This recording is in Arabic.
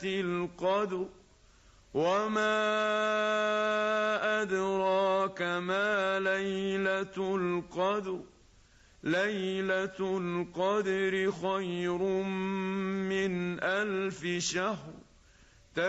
القدر وما أدراك ما ليلة القدر ليلة القدر خير من 1000 شهر